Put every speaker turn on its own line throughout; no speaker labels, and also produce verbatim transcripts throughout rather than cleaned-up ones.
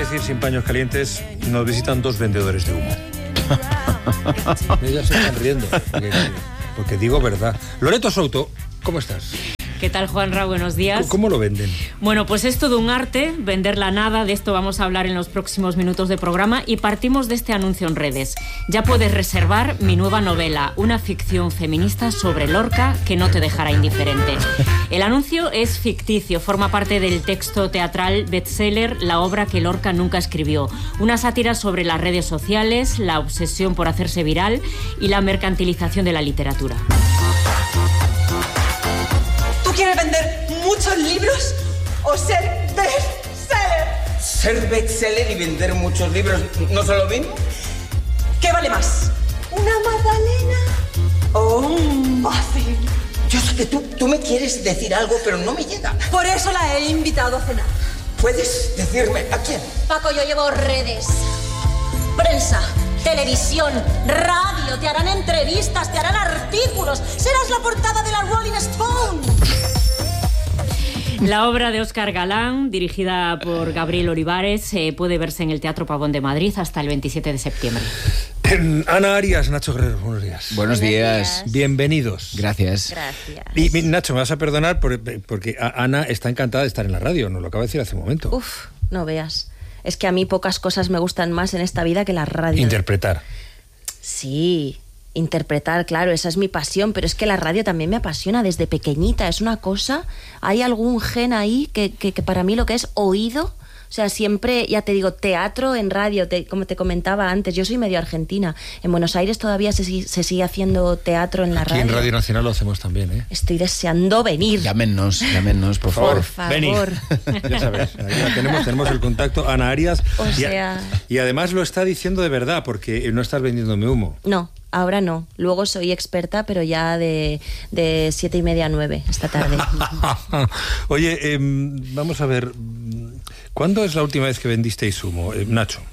decir, sin paños calientes, nos visitan dos vendedores de humo. Ellas se están riendo, porque, porque digo verdad. Loreto Souto, ¿cómo estás?
¿Qué tal, Juanra? Buenos días.
¿Cómo lo venden?
Bueno, pues es todo un arte, vender la nada. De esto vamos a hablar en los próximos minutos de programa y partimos de este anuncio en redes. Ya puedes reservar mi nueva novela, una ficción feminista sobre Lorca que no te dejará indiferente. El anuncio es ficticio, forma parte del texto teatral bestseller La obra que Lorca nunca escribió. Una sátira sobre las redes sociales, la obsesión por hacerse viral y la mercantilización de la literatura.
¿Tú quieres vender muchos libros o ser bestseller?
Ser bestseller y vender muchos libros, ¿no son lo mismo?
¿Qué vale más? ¿Una magdalena o un muffin?
Yo sé que tú, tú me quieres decir algo, pero no me llega.
Por eso la he invitado a cenar.
¿Puedes decirme a quién?
Paco, yo llevo redes, prensa, televisión, radio, te harán entrevistas, te harán artículos, serás la portada de la Rolling Stone.
La obra de Óscar Galán, dirigida por Gabriel Olivares, eh, puede verse en el Teatro Pavón de Madrid hasta el veintisiete de septiembre.
Ana Arias, Nacho Guerrero, buenos días.
Buenos días.
Bienvenidos.
Gracias.
Gracias.
Y y, Nacho, me vas a perdonar por- porque a- Ana está encantada de estar en la radio, nos lo acaba de decir hace un momento.
Uf, no veas. Es que a mí pocas cosas me gustan más en esta vida que la radio.
Interpretar.
Sí, interpretar, claro, esa es mi pasión, pero es que la radio también me apasiona desde pequeñita. Es una cosa, hay algún gen ahí que, que, que para mí lo que es oído, o sea, siempre, ya te digo, teatro en radio, te- como te comentaba antes, yo soy medio argentina. En Buenos Aires todavía se, si- se sigue haciendo teatro en la
Aquí
radio.
en Radio Nacional lo hacemos también, ¿eh?
Estoy deseando venir.
Llámenos, llámenos, por favor.
Por favor.
Venid. Ya sabes, aquí la tenemos, tenemos el contacto. Ana Arias.
O
y, a-
sea-
y además lo está diciendo de verdad, porque no estás vendiéndome humo.
No, ahora no. Luego soy experta, pero ya de, de siete y media a nueve esta tarde.
Oye, em, vamos a ver. ¿Cuándo es la última vez que vendisteis humo, eh, Nacho?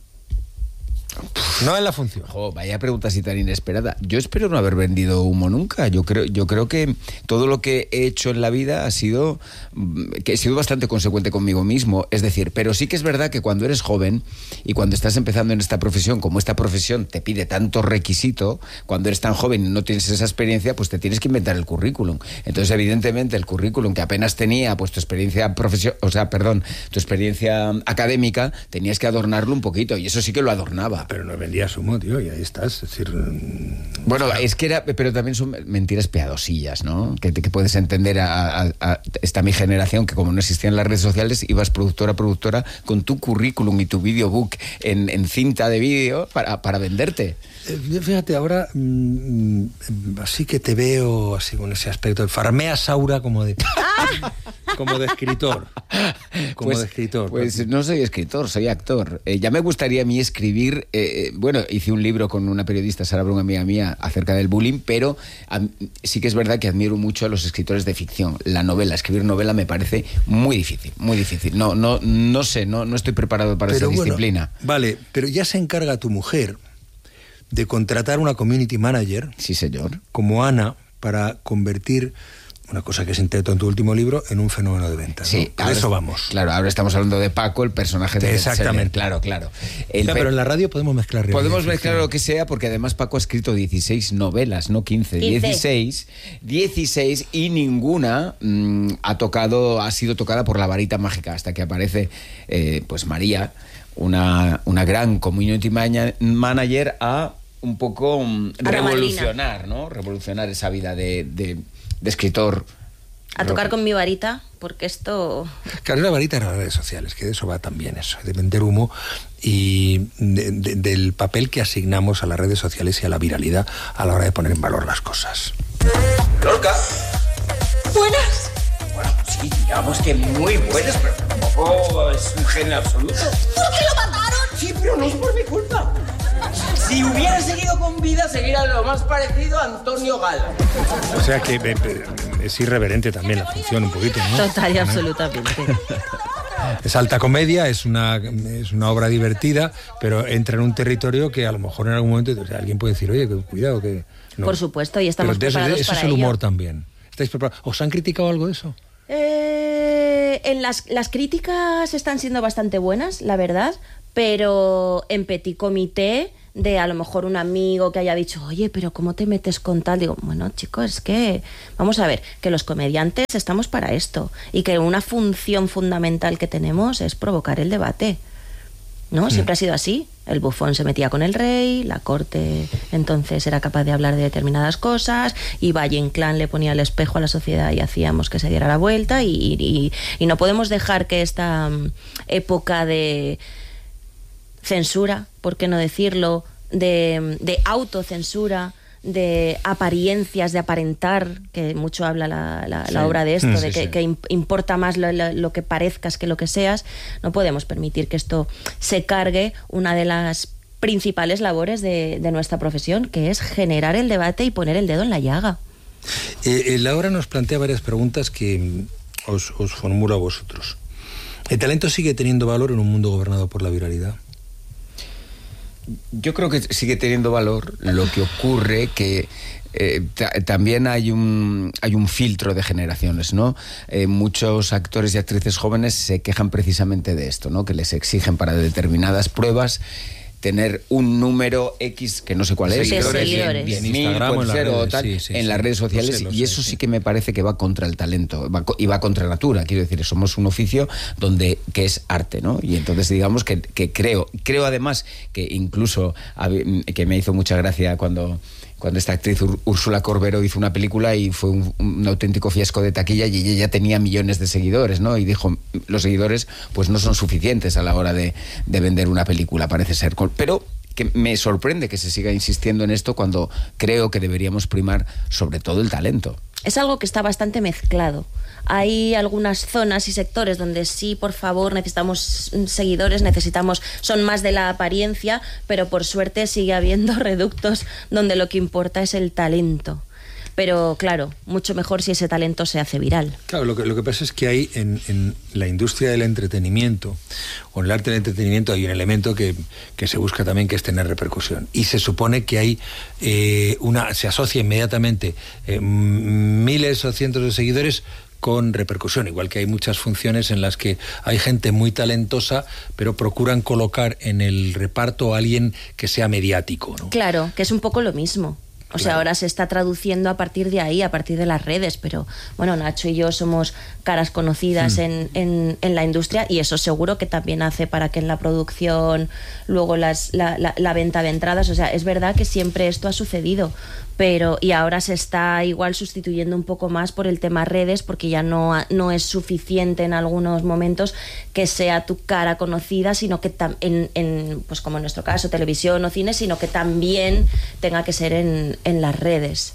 No en la función.
Jo, vaya pregunta así tan inesperada. Yo espero no haber vendido humo nunca. Yo creo, yo creo que todo lo que he hecho en la vida ha sido mm, que he sido bastante consecuente conmigo mismo. Es decir, pero sí que es verdad que cuando eres joven y cuando estás empezando en esta profesión, como esta profesión te pide tanto requisito, cuando eres tan joven y no tienes esa experiencia, pues te tienes que inventar el currículum. Entonces, evidentemente, el currículum que apenas tenía, pues tu experiencia profesio- o sea, perdón, tu experiencia académica, tenías que adornarlo un poquito y eso sí que lo adornaba.
Pero no vendías humo, tío, y ahí estás. Es decir, mm,
Bueno, es que era, pero también son mentiras piadosillas, ¿no? Que, que puedes entender a, a, a esta mi generación, que como no existían las redes sociales, ibas productora a productora con tu currículum y tu videobook en, en cinta de vídeo para, para venderte.
eh, fíjate, ahora mm, así que te veo así con ese aspecto. Farmea Saura como de... como de escritor. Como
pues,
de escritor.
Pues no soy escritor, soy actor. Eh, ya me gustaría a mí escribir... Eh, bueno, hice un libro con una periodista, Sara Brun, amiga mía, acerca del bullying, pero a, sí que es verdad que admiro mucho a los escritores de ficción. La novela, escribir novela me parece muy difícil, muy difícil. No, no, no sé, no, no estoy preparado para
Pero
esa
bueno,
disciplina.
Vale, pero ya se encarga tu mujer de contratar una community manager
Sí, señor.
como Ana para convertir una cosa que se intentó en tu último libro en un fenómeno de venta.
Sí,
¿no? Por
ahora
eso
es-
vamos.
Claro, ahora estamos hablando de Paco, el personaje de
Exactamente.
bestseller. Claro, claro. El
Ya,
pe-
pero en la radio podemos mezclar realidad
Podemos
y
mezclar
ficción.
lo que sea, porque además Paco ha escrito dieciséis novelas, no quince,
quince.
dieciséis, dieciséis y ninguna mm, ha tocado, ha sido tocada por la varita mágica hasta que aparece, eh, pues María, una, una gran community maña- manager a un poco mm,
A la
revolucionar, ¿no? Revolucionar esa vida de, de, de escritor.
A tocar con mi varita, porque esto...
Claro, es la varita de las redes sociales, que de eso va también eso, de vender humo y de- de- del papel que asignamos a las redes sociales y a la viralidad a la hora de poner en valor las cosas.
Lorca.
Buenas.
Bueno, sí, digamos que muy buenas, pero tampoco es un genio absoluto.
¿Por qué lo mataron?
Sí, pero no es por mi culpa. Si hubiera seguido con vida, sería lo más parecido a Antonio Gala.
O sea que eh, eh, es irreverente también la función un poquito, ¿no?
Total y absolutamente.
Es alta comedia, es una, es una obra divertida, pero entra en un territorio que a lo mejor en algún momento o sea, alguien puede decir, oye, que, cuidado, que... No.
Por supuesto, y estamos
pero de eso,
preparados
eso
para
es el humor
ello.
también. ¿Estáis preparados? ¿Os han criticado algo de eso?
Eh, que en las, las críticas están siendo bastante buenas, la verdad, pero en petit comité, de a lo mejor un amigo que haya dicho, oye, pero ¿cómo te metes con tal? Digo, bueno, chicos, es que, vamos a ver, que los comediantes estamos para esto y que una función fundamental que tenemos es provocar el debate, ¿no? Mm. Siempre ha sido así. El bufón se metía con el rey, la corte entonces era capaz de hablar de determinadas cosas, y Valle Inclán le ponía el espejo a la sociedad y hacíamos que se diera la vuelta, y, y, y no podemos dejar que esta um, época de censura, por qué no decirlo, de, de autocensura, de apariencias, de aparentar, que mucho habla la, la, sí. la obra de esto, mm, de sí, que, sí. que importa más lo, lo, lo que parezcas que lo que seas. No podemos permitir que esto se cargue una de las principales labores de, de nuestra profesión, que es generar el debate y poner el dedo en la llaga.
Eh, la obra nos plantea varias preguntas que os, os formulo a vosotros. ¿El talento sigue teniendo valor en un mundo gobernado por la viralidad?
Yo creo que sigue teniendo valor. Lo que ocurre que eh, ta- también hay un hay un filtro de generaciones, ¿no? Eh, muchos actores y actrices jóvenes se quejan precisamente de esto, ¿no? Que les exigen para determinadas pruebas tener un número X, que no sé cuál es,
seguidores,
seguidores.
diez
mil, Instagram, en las redes,
tal,
sí, sí,
en
sí,
las redes sociales,
lo sé, lo
y eso
sé,
sí que me parece que va contra el talento, va, y va contra natura. Quiero decir, somos un oficio donde que es arte, ¿no? Y entonces digamos que, que creo, creo además que incluso, que me hizo mucha gracia cuando... cuando esta actriz Úrsula Corbero hizo una película y fue un, un auténtico fiasco de taquilla, y ella ya tenía millones de seguidores, ¿no? Y dijo, los seguidores pues no son suficientes a la hora de, de vender una película, parece ser. Pero que me sorprende que se siga insistiendo en esto cuando creo que deberíamos primar sobre todo el talento.
Es algo que está bastante mezclado. Hay algunas zonas y sectores donde sí, por favor, necesitamos seguidores, necesitamos, son más de la apariencia, pero por suerte sigue habiendo reductos donde lo que importa es el talento. Pero claro, mucho mejor si ese talento se hace viral.
Claro, lo que, lo que pasa es que hay en, en la industria del entretenimiento, o en el arte del entretenimiento, hay un elemento que, que se busca también, que es tener repercusión. Y se supone que hay eh, una, se asocia inmediatamente eh, miles o cientos de seguidores con repercusión, igual que hay muchas funciones en las que hay gente muy talentosa, pero procuran colocar en el reparto a alguien que sea mediático, ¿no?
Claro, que es un poco lo mismo. O sea, claro. Ahora se está traduciendo a partir de ahí, a partir de las redes, pero bueno, Nacho y yo somos caras conocidas mm. en, en, en la industria, y eso seguro que también hace para que en la producción, luego las, la, la, la venta de entradas, o sea, es verdad que siempre esto ha sucedido, pero y ahora se está igual sustituyendo un poco más por el tema redes, porque ya no, no es suficiente en algunos momentos que sea tu cara conocida, sino que tam, en, en, pues como en nuestro caso, televisión o cine, sino que también tenga que ser en en las redes.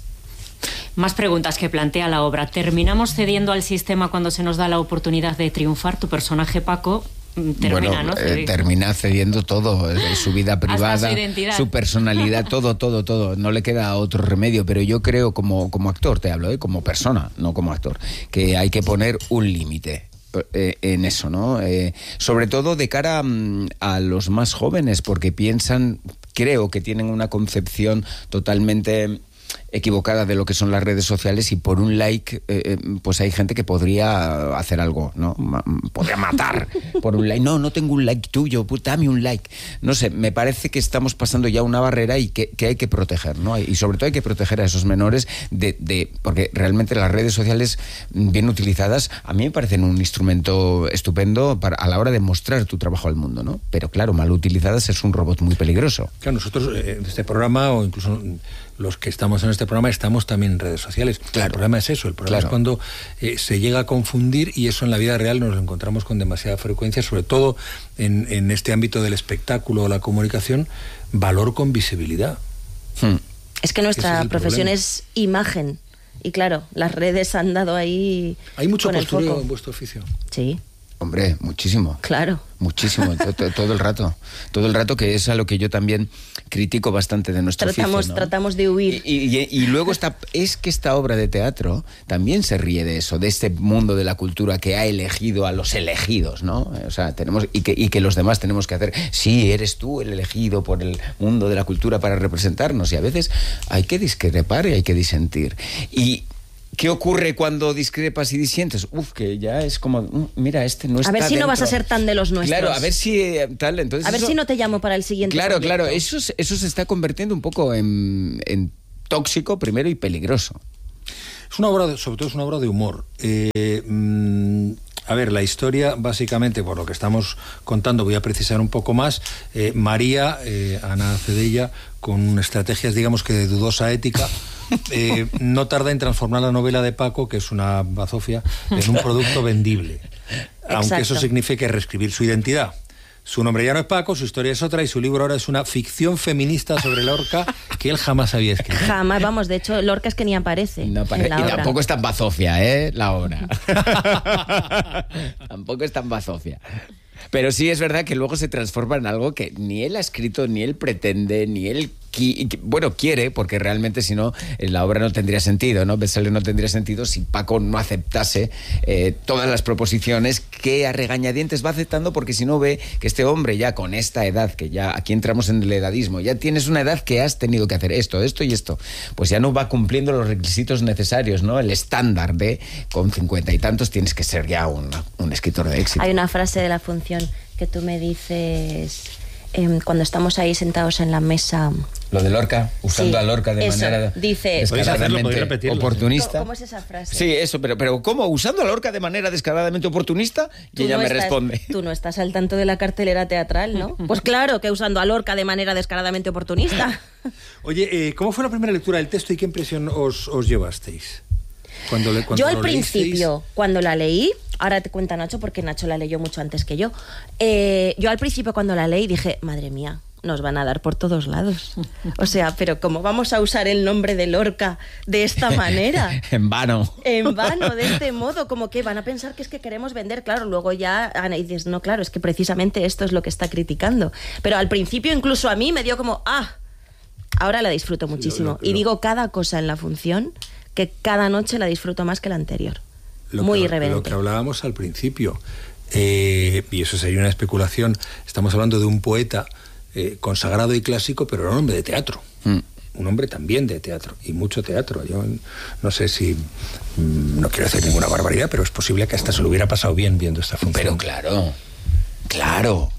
Más preguntas que plantea la obra. ¿Terminamos cediendo al sistema cuando se nos da la oportunidad de triunfar? Tu personaje, Paco, termina,
bueno,
¿no?
Eh, termina cediendo todo, eh, su vida privada, su, su personalidad, todo, todo, todo. No le queda otro remedio, pero yo creo, como, como actor, te hablo, eh, como persona, no como actor, que hay que poner un límite. Eh, en eso, ¿no? Eh, sobre todo de cara mm, a los más jóvenes, porque piensan, creo que tienen una concepción totalmente equivocada de lo que son las redes sociales, y por un like eh, pues hay gente que podría hacer algo, ¿no? Ma- podría matar por un like. No, no tengo un like tuyo, pues dame un like. No sé, me parece que estamos pasando ya una barrera y que, que hay que proteger, ¿no? Y sobre todo hay que proteger a esos menores de, de porque realmente las redes sociales bien utilizadas a mí me parecen un instrumento estupendo para, a la hora de mostrar tu trabajo al mundo, ¿no? Pero claro, mal utilizadas es un robot muy peligroso.
Claro, nosotros en este programa, o incluso los que estamos en este programa, estamos también en redes sociales. Claro. El problema es eso, el problema claro. es cuando eh, se llega a confundir, y eso en la vida real nos lo encontramos con demasiada frecuencia, sobre todo en, en este ámbito del espectáculo o la comunicación, valor con visibilidad.
Hmm. Es que nuestra es profesión problema. Es imagen, y claro, las redes han dado ahí.
¿Hay mucho
con
postureo
el foco
en vuestro oficio?
Sí.
Hombre, muchísimo.
Claro.
Muchísimo, todo, todo el rato. Todo el rato, que es a lo que yo también critico bastante de nuestro
tratamos,
oficio, ¿no? Tratamos de huir. Y, y, y luego está, es que esta obra de teatro también se ríe de eso, de este mundo de la cultura que ha elegido a los elegidos, ¿no? O sea, tenemos, y que, y que los demás tenemos que hacer, sí, eres tú el elegido por el mundo de la cultura para representarnos, y a veces hay que discrepar y hay que disentir. Y ¿qué ocurre cuando discrepas y disientes? Uf, que ya es como, mira, este no está
A ver si
dentro.
no vas a ser tan de los nuestros.
Claro, a ver si eh, tal, entonces
A ver
eso,
si no te llamo para el siguiente
Claro,
proyecto.
claro, eso, es- eso se está convirtiendo un poco en, en tóxico primero y peligroso.
Es una obra, de- sobre todo es una obra de humor. Eh, mm, a ver, la historia, básicamente, por lo que estamos contando, voy a precisar un poco más. Eh, María, eh, Ana Cedella, con estrategias, digamos que de dudosa ética, eh, no tarda en transformar la novela de Paco, que es una bazofia, en un producto vendible. Aunque eso
Exacto.
signifique reescribir su identidad. Su nombre ya no es Paco, su historia es otra y su libro ahora es una ficción feminista sobre Lorca que él jamás había escrito.
Jamás, vamos, de hecho, Lorca es que ni aparece
No pare-
en la
y
obra.
tampoco es tan bazofia, ¿eh? La obra. Tampoco es tan bazofia. Pero sí es verdad que luego se transforma en algo que ni él ha escrito, ni él pretende, ni él, qui- bueno, quiere, porque realmente si no, eh, la obra no tendría sentido, ¿no? Bestseller no tendría sentido si Paco no aceptase eh, todas las proposiciones que a regañadientes va aceptando, porque si no ve que este hombre ya con esta edad, que ya aquí entramos en el edadismo, ya tienes una edad que has tenido que hacer esto, esto y esto, pues ya no va cumpliendo los requisitos necesarios, ¿no? El estándar de con cincuenta y tantos tienes que ser ya un, un escritor de éxito.
Hay una frase de la función que tú me dices em, cuando estamos ahí sentados en la mesa.
Lo de Lorca, usando
Sí,
a Lorca de
eso,
manera
dice-
Podéis hacerlo, podéis
descaradamente
repetirlo, sí.
oportunista.
¿Cómo es esa frase?
Sí, eso, pero, pero ¿cómo? ¿Usando a Lorca de manera descaradamente oportunista? Y
Tú
ella
no
me
estás-
responde.
Tú no estás al tanto de la cartelera teatral, ¿no? Pues claro que usando a Lorca de manera descaradamente oportunista.
Oye, eh, ¿cómo fue la primera lectura del texto y qué impresión os, os llevasteis? Cuando le, cuando
Yo al
lo leísteis?
principio, cuando la leí, ahora te cuenta Nacho porque Nacho la leyó mucho antes que yo, eh, yo al principio cuando la leí dije, madre mía, nos van a dar por todos lados. O sea, pero ¿cómo vamos a usar el nombre de Lorca de esta manera?
En vano.
En vano, de este modo, como que van a pensar que es que queremos vender. Claro, luego ya Ana dices, no, claro, es que precisamente esto es lo que está criticando. Pero al principio incluso a mí me dio como, ah, ahora la disfruto muchísimo.
lo- lo-
Y digo cada cosa en la función que cada noche la disfruto más que la anterior.
Lo
Muy
que,
irreverente.
Lo que hablábamos al principio, eh, y eso sería una especulación, estamos hablando de un poeta eh, consagrado y clásico, pero era un hombre de teatro.
Mm.
Un hombre también de teatro, y mucho teatro. Yo no sé si, mm, no quiero decir ninguna barbaridad, pero es posible que hasta se lo hubiera pasado bien viendo esta función.
Pero claro, claro.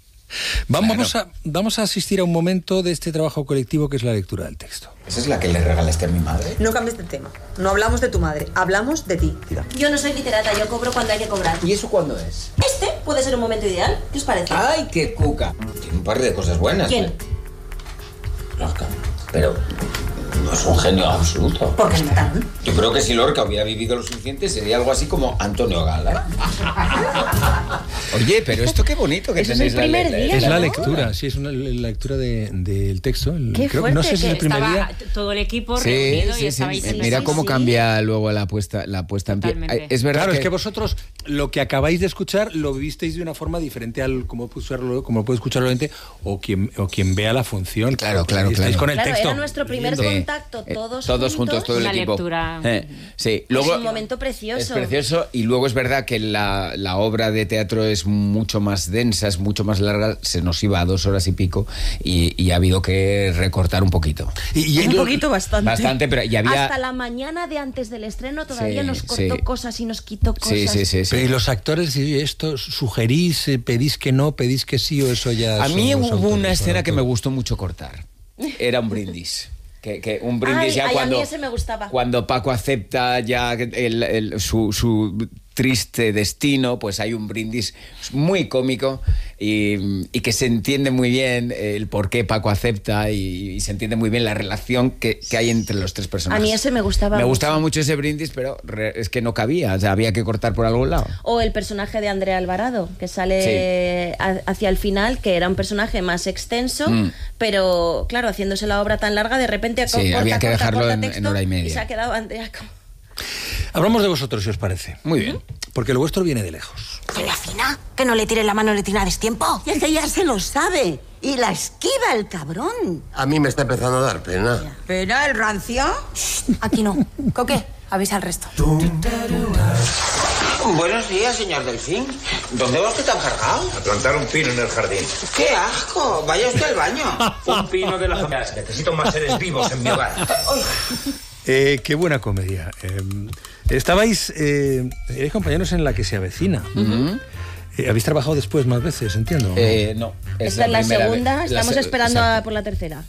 Vamos,
claro.
a, vamos a asistir a un momento de este trabajo colectivo que es la lectura del texto.
¿Esa es la que le regalaste a mi madre?
No cambies de tema. No hablamos de tu madre, hablamos de ti.
Yo no soy literata, yo cobro cuando hay que cobrar.
¿Y eso cuándo es?
Este puede ser un momento ideal. ¿Qué os parece?
¡Ay, qué cuca! Tiene un par de cosas buenas.
¿Quién?
Lorca. Pero no es un genio absoluto.
¿Por qué no tan?
Yo creo que si Lorca hubiera vivido lo suficiente sería algo así como Antonio Gala. Oye, pero esto qué bonito que
Eso es
tenéis
el primer
la,
día,
Es la
¿no?
lectura, sí, es una la lectura de- del texto. El-
Qué
creo- no sé
fuerte
si es el
que
primer
Estaba
día.
t- todo el equipo
Sí,
reunido y
sí, sí.
estabais en
Mira
la
cómo
sí.
cambia luego la puesta, la puesta en pie.
Totalmente.
Es verdad
Claro,
que...
es que vosotros lo que acabáis de escuchar lo vivisteis de una forma diferente al como puede escucharlo, como puede escucharlo la gente o quien o quien vea la función.
Claro, claro,
Estáis
claro.
con el
Claro,
texto.
era nuestro primer
Sí.
contacto,
Eh,
todos,
todos juntos, todo el
Una
equipo.
lectura.
Eh, sí, luego
Es un momento precioso.
Es precioso y luego es verdad que la, la obra de teatro es mucho más densa, es mucho más larga, se nos iba a dos horas y pico y, y ha habido que recortar un poquito.
Y, y
Un
lo-
poquito bastante.
Bastante, pero ya había...
Hasta la mañana de antes del estreno todavía
Sí,
nos cortó
sí.
cosas y nos quitó cosas.
Sí, sí, sí, sí.
Pero ¿y los actores y esto sugerís, eh, pedís que no, pedís que sí o eso ya
A
son
mí
los
hubo
autores,
una
son
escena que me
autores?
gustó mucho cortar. Era un brindis. Que, que un brindis
Ay,
ya
ay, a
cuando,
mí ese me gustaba.
cuando Paco acepta ya el- el- su, su triste destino, pues hay un brindis muy cómico y, y que se entiende muy bien el por qué Paco acepta y, y se entiende muy bien la relación que, que hay entre los tres personajes.
A mí ese me gustaba
Me
mucho.
gustaba mucho ese brindis, pero re- es que no cabía, o sea, había que cortar por algún lado.
O el personaje de Andrea Alvarado, que sale a- hacia el final, que era un personaje más extenso,
Mm.
pero claro, haciéndose la obra tan larga, de repente
Sí,
corta,
había que
corta,
dejarlo
corta
en-
texto
en hora y media.
se ha quedado Andrea como...
Hablamos de vosotros, si os parece.
Muy bien.
Porque lo vuestro viene de lejos.
Que la fina, que no le tire la mano, le tira a destiempo.
Y es que ya se lo sabe. Y la esquiva el cabrón.
A mí me está empezando a dar pena.
¿Pena el rancio?
Aquí no. Coque, avisa al resto.
Buenos días, señor Delfín. ¿Dónde va usted tan cargado?
A plantar un pino en el jardín.
¡Qué asco! Vaya usted al baño.
Un pino de la familia. Necesito más seres vivos en mi hogar.
Eh, qué buena comedia. Eh, estabais, eh, erais compañeros en La que se avecina. Uh-huh. Eh, ¿Habéis trabajado después más veces, entiendo?
Eh, no.
Es Esta es la segunda, vez. Estamos
la se-
esperando
exacto.
a por la tercera.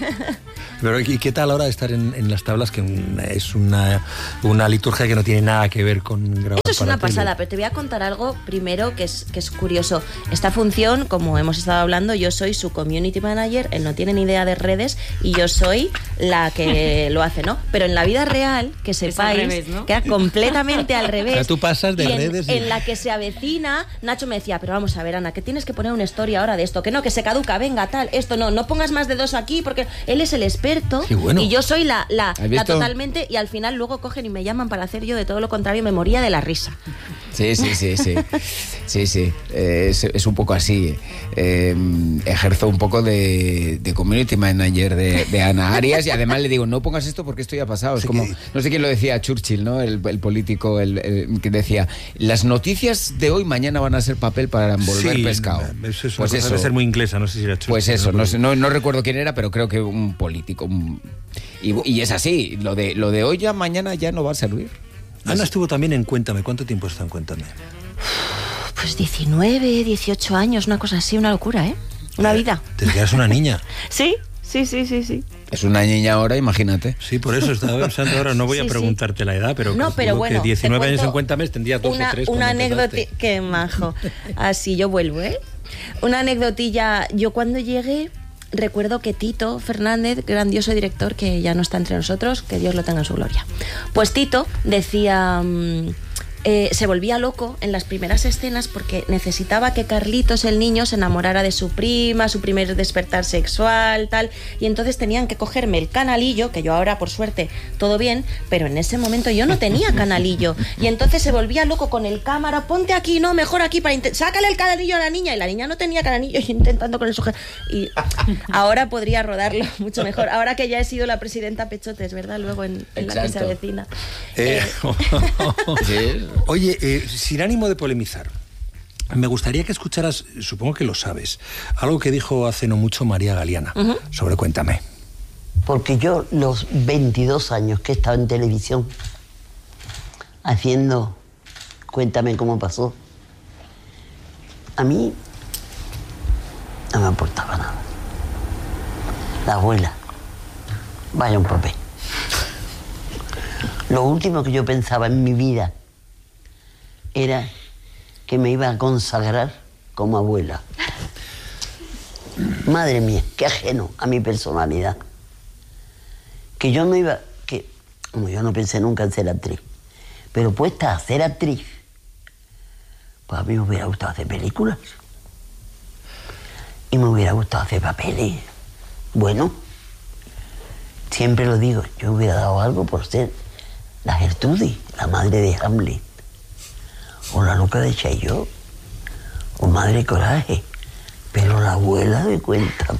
Pero, ¿y qué tal ahora de estar en, en las tablas? Que es una, una liturgia que no tiene nada que ver con grabar.
Esto es
para
una
tele.
pasada, pero te voy a contar algo primero que es, que es curioso. Esta función, como hemos estado hablando, yo soy su community manager, él no tiene ni idea de redes y yo soy la que lo hace, ¿no? Pero en la vida real, que sepáis,
al revés, ¿no?
que era completamente al revés.
O sea, tú pasas de
y en,
redes y-
en La que se avecina, Nacho me decía, pero vamos a ver, Ana, que tienes que poner una historia ahora de esto, que no, que se caduca, venga, tal, esto no, no pongas más de dos aquí, porque él es el experto
Qué bueno.
y yo soy la, la,
¿Has
la
visto?
totalmente, y al final luego cogen y me llaman para hacer yo de todo lo contrario, me moría de la risa.
Sí, sí, sí, sí. Sí, sí. Eh, es, es un poco así. Eh, ejerzo un poco de, de community manager de, de Ana Arias y además le digo, no pongas esto porque esto ya ha pasado. Es
Sí,
como,
que-
no sé quién lo decía, Churchill, ¿no? El, el político el, el que decía, las noticias de hoy mañana van a ser papel para envolver
Sí,
pescado.
Eso es
Pues
una cosa,
eso.
debe ser muy inglesa, no sé si era Churchill,
Pues eso,
¿no?
no, sé, no, no recuerdo quién era, pero creo que un político. un- y, y es así, lo de, lo de hoy ya mañana ya no va a servir.
Ana estuvo también en Cuéntame. ¿Cuánto tiempo está en Cuéntame?
Pues diecinueve, dieciocho años, una cosa así, una locura, ¿eh? Una vida.
Desde que eras una niña.
Sí, sí, sí, sí, sí.
Es una niña ahora, imagínate.
Sí, por eso estaba pensando ahora, no voy
Sí,
a
sí.
preguntarte la edad, pero
No,
que
pero
supongo
bueno,
que diecinueve
te
años
cuento
en Cuéntame tendría dos
una,
o tres.
Una
cuando
anécdota,
empezaste.
qué majo. Así yo vuelvo, ¿eh? Una anecdotilla, yo cuando llegué recuerdo que Tito Fernández, grandioso director que ya no está entre nosotros, que Dios lo tenga en su gloria. Pues Tito decía... mm, eh, se volvía loco en las primeras escenas porque necesitaba que Carlitos, el niño, se enamorara de su prima, su primer despertar sexual, tal, y entonces tenían que cogerme el canalillo, que yo ahora por suerte todo bien, pero en ese momento yo no tenía canalillo, y entonces se volvía loco con el cámara, ponte aquí, no, mejor aquí, para inte- sácale el canalillo a la niña, y la niña no tenía canalillo, y intentando con el sujeto, y ahora podría rodarlo mucho mejor, ahora que ya he sido la presidenta Pechotes, ¿verdad? Luego en, en La que se
Exacto.
avecina.
Eh,
Sí.
Oye, eh, sin ánimo de polemizar, me gustaría que escucharas, supongo que lo sabes, algo que dijo hace no mucho María Galiana
Ujú.
sobre Cuéntame.
Porque yo los veintidós años que he estado en televisión haciendo Cuéntame cómo pasó, a mí no me aportaba nada. La abuela, vaya un papel. Lo último que yo pensaba en mi vida era que me iba a consagrar como abuela. Madre mía, qué ajeno a mi personalidad. Que yo no iba, que como yo no pensé nunca en ser actriz, pero puesta a ser actriz, pues a mí me hubiera gustado hacer películas. Y me hubiera gustado hacer papeles. Bueno, siempre lo digo, yo hubiera dado algo por ser la Gertrudis, la madre de Hamlet, o la loca de Chaillot, o Madre Coraje, pero la abuela de Cuéntame.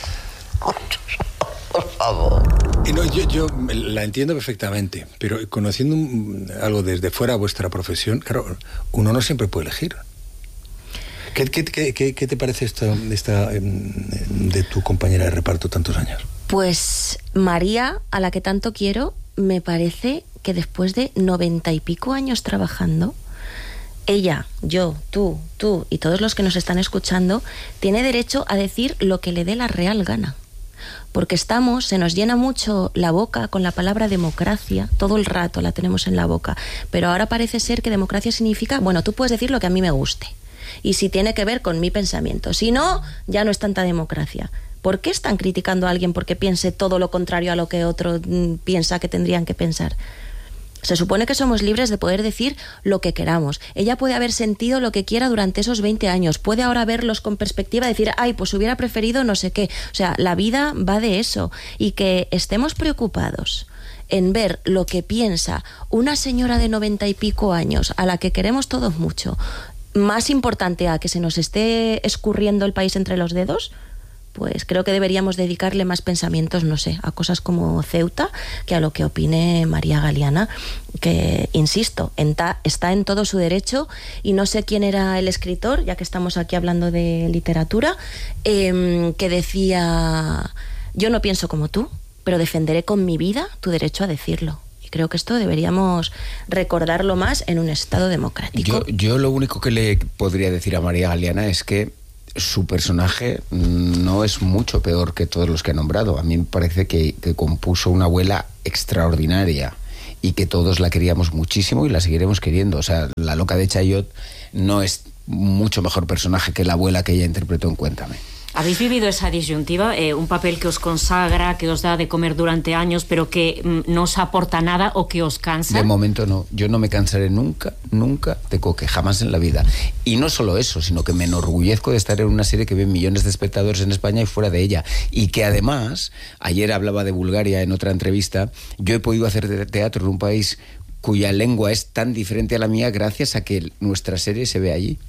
Por favor.
Y no, yo, yo la entiendo perfectamente, pero conociendo un- algo desde fuera vuestra profesión, claro, uno no siempre puede elegir. ¿Qué, qué, qué, qué- qué te parece esta, esta em, de tu compañera de reparto tantos años?
Pues María, a la que tanto quiero, me parece que después de noventa y pico años trabajando, ella, yo, tú, tú y todos los que nos están escuchando, tiene derecho a decir lo que le dé la real gana. Porque estamos, se nos llena mucho la boca con la palabra democracia, todo el rato la tenemos en la boca, pero ahora parece ser que democracia significa, bueno, tú puedes decir lo que a mí me guste, y si tiene que ver con mi pensamiento, si no, ya no es tanta democracia. ¿Por qué están criticando a alguien porque piense todo lo contrario a lo que otro mm, piensa que tendrían que pensar? Se supone que somos libres de poder decir lo que queramos. Ella puede haber sentido lo que quiera durante esos veinte años. Puede ahora verlos con perspectiva y decir, ay, pues hubiera preferido no sé qué. O sea, la vida va de eso. Y que estemos preocupados en ver lo que piensa una señora de noventa y pico años, a la que queremos todos mucho, más importante a que se nos esté escurriendo el país entre los dedos, pues creo que deberíamos dedicarle más pensamientos, no sé, a cosas como Ceuta que a lo que opine María Galiana, que, insisto, enta, está en todo su derecho, y no sé quién era el escritor, ya que estamos aquí hablando de literatura, eh, que decía, yo no pienso como tú, pero defenderé con mi vida tu derecho a decirlo. Y creo que esto deberíamos recordarlo más en un Estado democrático.
Yo, yo lo único que le podría decir a María Galeana es que su personaje no es mucho peor que todos los que ha nombrado. A mí me parece que, que compuso una abuela extraordinaria y que todos la queríamos muchísimo y la seguiremos queriendo. O sea, la loca de Chayot no es mucho mejor personaje que la abuela que ella interpretó en Cuéntame.
¿Habéis vivido esa disyuntiva? Eh, un papel que os consagra, que os da de comer durante años, pero que mm, no os aporta nada o que os cansa.
De momento no. Yo no me cansaré nunca, nunca de Coque, jamás en la vida. Y no solo eso, sino que me enorgullezco de estar en una serie que ven millones de espectadores en España y fuera de ella. Y que además, ayer hablaba de Bulgaria en otra entrevista, yo he podido hacer teatro en un país cuya lengua es tan diferente a la mía gracias a que nuestra serie se ve allí.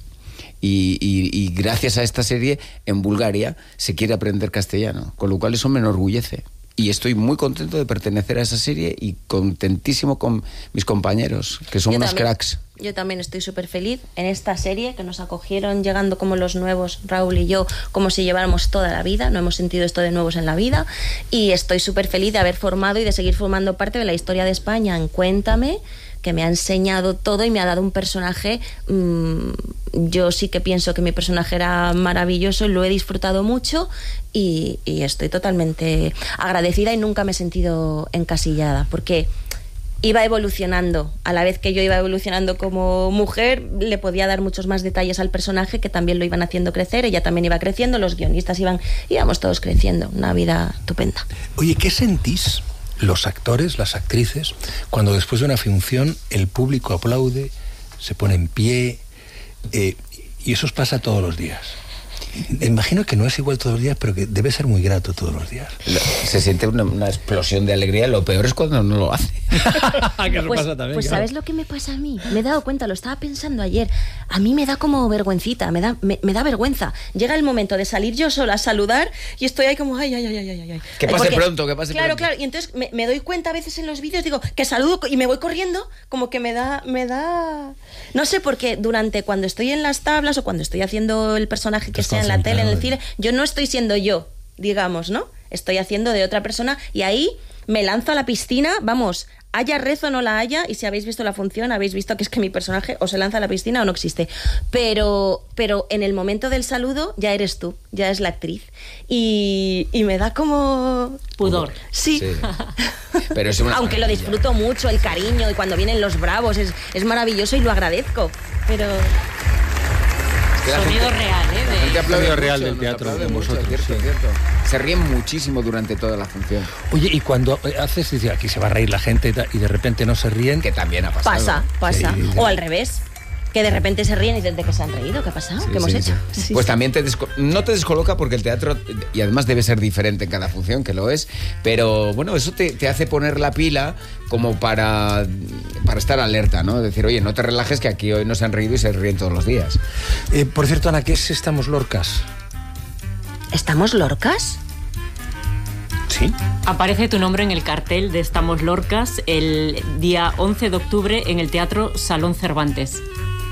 Y, y, y gracias a esta serie en Bulgaria se quiere aprender castellano, con lo cual eso me enorgullece y estoy muy contento de pertenecer a esa serie y contentísimo con mis compañeros, que son
yo
unos
también,
cracks.
Yo también estoy súper feliz en esta serie, que nos acogieron llegando como los nuevos, Raúl y yo, como si lleváramos toda la vida, no hemos sentido esto de nuevos en la vida, y estoy súper feliz de haber formado y de seguir formando parte de la historia de España en Cuéntame, que me ha enseñado todo y me ha dado un personaje. Mmm, yo sí que pienso que mi personaje era maravilloso, lo he disfrutado mucho y, y estoy totalmente agradecida y nunca me he sentido encasillada, porque iba evolucionando. A la vez que yo iba evolucionando como mujer, le podía dar muchos más detalles al personaje que también lo iban haciendo crecer, ella también iba creciendo, los guionistas iban, íbamos todos creciendo, una vida estupenda.
Oye, ¿qué sentís los actores, las actrices, cuando después de una función el público aplaude, se pone en pie, eh, y eso os pasa todos los días? Imagino que no es igual todos los días, pero que debe ser muy grato todos los días.
Se siente una, una explosión de alegría, lo peor es cuando no lo hace.
Que eso
pues
pasa también,
pues
claro.
¿Sabes lo que me pasa a mí? Me he dado cuenta, lo estaba pensando ayer. A mí me da como vergüencita, me da, me, me da vergüenza. Llega el momento de salir yo sola a saludar y estoy ahí como ay, ay, ay, ay, ay, ay.
Que pase
Porque,
pronto, que pase
claro,
pronto.
Claro, claro. Y entonces me, me doy cuenta a veces en los vídeos, digo, que saludo y me voy corriendo, como que me da, me da... No sé, porque durante, cuando estoy en las tablas o cuando estoy haciendo el personaje que sea en la tele, en el cine, yo no estoy siendo yo, digamos, ¿no? Estoy haciendo de otra persona y ahí me lanzo a la piscina, vamos, haya rezo o no la haya, y si habéis visto la función habéis visto que es que mi personaje o se lanza a la piscina o no existe, pero, pero en el momento del saludo ya eres tú, ya es la actriz y, y me da como...
pudor.
Sí,
Sí. Pero es una
aunque lo
maravilla.
disfruto mucho, el cariño, y cuando vienen los bravos es, es maravilloso y lo agradezco, pero...
Que la
Sonido
gente-
real, ¿eh?
la gente
De...
aplaude
Sonido real
mucho,
del
nos
teatro
aplaude
con
mucho,
vosotros,
cierto,
sí.
cierto. Se ríen muchísimo durante toda la función.
Oye, y cuando haces, dice, aquí se va a reír la gente y ta- y de repente no se ríen,
Que también ha pasado.
Pasa, pasa.
Sí, sí.
O al revés, que de repente se ríen y dicen, ¿de qué se han reído? ¿Qué ha pasado?
Sí,
¿Qué hemos
sí,
hecho?
sí.
Sí,
Pues
sí.
también te desco- no te descoloca porque el teatro, y además debe ser diferente en cada función, que lo es, pero bueno, eso te, te hace poner la pila como para, para estar alerta, ¿no? Decir, oye, no te relajes que aquí hoy no se han reído y se ríen todos los días.
Eh, por cierto, Ana, ¿qué es Estamos Lorcas?
¿Estamos lorcas?
Sí.
Aparece tu nombre en el cartel de Estamos Lorcas el día once de octubre en el Teatro Salón Cervantes.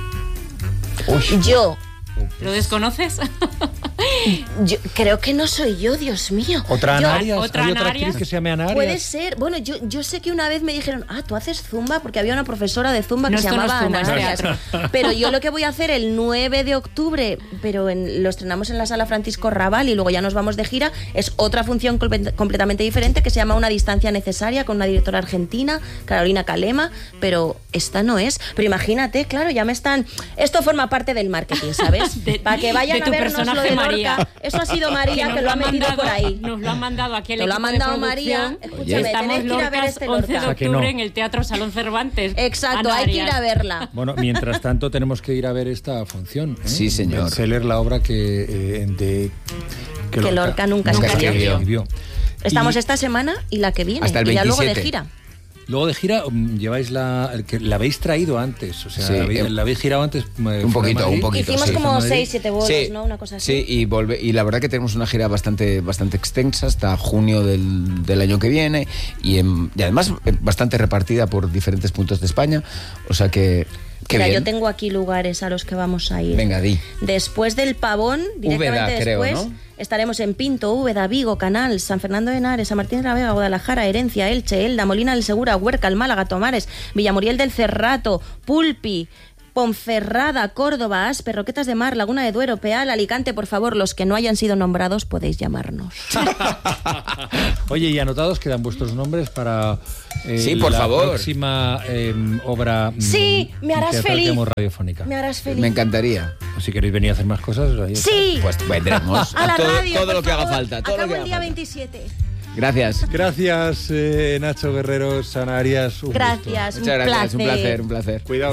Yo,
¿Lo desconoces?
yo creo que no soy yo, Dios mío.
¿Otra
Yo-
Ana Arias?
otra
¿Hay
Ana
otra
Arias?
actriz que se llame Ana Arias?
Puede ser. Bueno, yo, yo sé que una vez me dijeron, ah, tú haces zumba, porque había una profesora de zumba que
No,
se
esto no es
llamaba
zumba,
Ana
es
Arias.
teatro.
Pero yo lo que voy a hacer el nueve de octubre, pero en- lo estrenamos en la Sala Francisco Raval y luego ya nos vamos de gira, es otra función comple- completamente diferente que se llama Una distancia necesaria, con una directora argentina, Carolina Calema, pero esta no es. Pero imagínate, claro, ya me están... Esto forma parte del marketing, ¿sabes?
De-
Para que vayan
de
a
tu
vernos lo
personaje
de
María.
Lorca. Eso ha sido María
nos
que lo ha
han
metido
mandado-
por ahí.
Nos lo han mandado aquí el
Te lo ha
equipo de
mandado María.
producción.
Escúchame,
Estamos
tenéis que ir a ver
Lorcas,
este
once de
Lorca.
O sea que
octubre
no.
en el Teatro Salón Cervantes.
Exacto,
Ana
hay que ir
Arias.
a verla.
Bueno, mientras tanto tenemos que ir a ver esta función. ¿eh?
Sí, señor.
Bestseller, la obra que, eh, de,
Que Lorca nunca
escribió.
escribió.
Estamos
Y
esta semana y la que viene.
Hasta el
y ya luego de
veintisiete.
gira.
luego de gira mm, lleváis la... el que la habéis traído antes, o sea,
Sí,
la, habéis,
eh,
la habéis girado antes. eh,
un
fuera de
poquito,
Madrid.
un poquito.
Hicimos
sí.
como
Madrid.
seis, siete bolos,
Sí,
¿no? Una cosa así.
Sí, y, volve, y la verdad que tenemos una gira bastante, bastante extensa hasta junio del, del año que viene y, en- y además eh, bastante repartida por diferentes puntos de España, o sea que... Qué
Mira,
bien.
yo tengo aquí lugares a los que vamos a ir.
Venga, di.
Después del Pavón, directamente
Úbeda, creo,
después,
¿no?
Estaremos en Pinto, Úbeda, Vigo, Canal, San Fernando de Henares, San Martín de la Vega, Guadalajara, Herencia, Elche, Elda, Molina del Segura, Huércal, Málaga, Tomares, Villamuriel del Cerrato, Pulpi, Ponferrada, Córdoba, Aspe, Roquetas de Mar, Laguna de Duero, Peal, Alicante. Por favor, los que no hayan sido nombrados podéis llamarnos.
Oye, y anotados quedan vuestros nombres para eh,
sí, por
la
favor.
próxima eh, obra
Sí, me harás
teatral
feliz.
que hagamos radiofónica.
Me harás feliz.
Me encantaría.
Si queréis venir a hacer más cosas, ahí está.
Sí.
Pues vendremos.
A la
todo,
radio,
todo
por
lo que haga
favor.
falta. Todo
Acabo
lo que
el
haga
día
falta.
veintisiete.
Gracias.
Gracias, eh, Nacho Guerrero, Sana Arias. Un
Gracias,
Muchas
un
gracias. Un
placer.
placer, un placer.
Cuidado.